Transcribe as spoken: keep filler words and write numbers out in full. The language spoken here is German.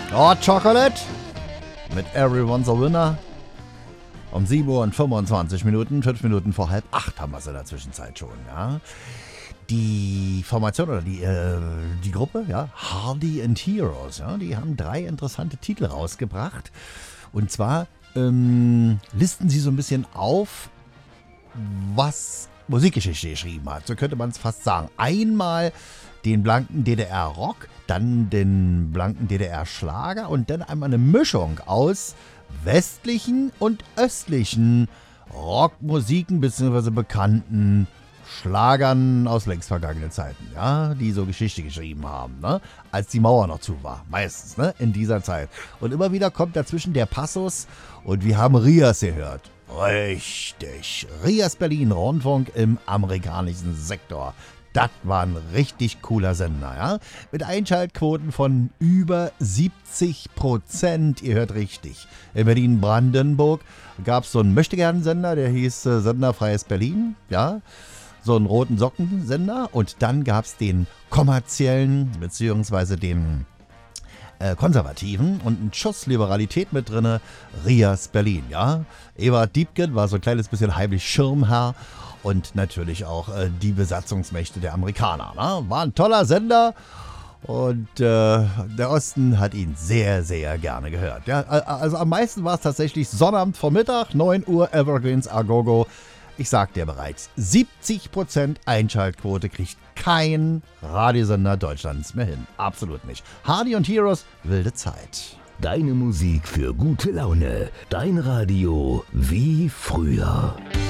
Hot Chocolate mit Everyone's a Winner. Um sieben Uhr und fünfundzwanzig Minuten, fünf Minuten vor halb acht haben wir es in der Zwischenzeit schon, ja. Die Formation oder die, äh, die Gruppe, ja, Hardy and Heroes, ja, die haben drei interessante Titel rausgebracht. Und zwar ähm, listen sie so ein bisschen auf, was Musikgeschichte geschrieben hat. So könnte man es fast sagen. Einmal den blanken D D R-Rock, dann den blanken D D R-Schlager und dann einmal eine Mischung aus westlichen und östlichen Rockmusiken bzw. bekannten Schlagern aus längst vergangenen Zeiten, ja, die so Geschichte geschrieben haben, ne, als die Mauer noch zu war, meistens, ne, in dieser Zeit. Und immer wieder kommt dazwischen der Passus und wir haben Rias gehört. Richtig, Rias Berlin Rundfunk im amerikanischen Sektor. Das war ein richtig cooler Sender, ja. Mit Einschaltquoten von über siebzig Prozent. Ihr hört richtig. In Berlin-Brandenburg gab es so einen Möchtegern-Sender, der hieß äh, Senderfreies Berlin, ja. So einen roten Sockensender. Und dann gab es den kommerziellen, beziehungsweise den äh, konservativen und einen Schuss Liberalität mit drinne, Rias Berlin, ja. Ewald Diepgen war so ein kleines bisschen heimlich Schirmherr. Und natürlich auch äh, die Besatzungsmächte der Amerikaner. Ne? War ein toller Sender und äh, der Osten hat ihn sehr, sehr gerne gehört. Ja, also am meisten war es tatsächlich Sonnabend Vormittag, neun Uhr, Evergreens Agogo. Ich sagte ja bereits, siebzig Prozent Einschaltquote kriegt kein Radiosender Deutschlands mehr hin. Absolut nicht. Hardy und Heroes, wilde Zeit. Deine Musik für gute Laune. Dein Radio wie früher.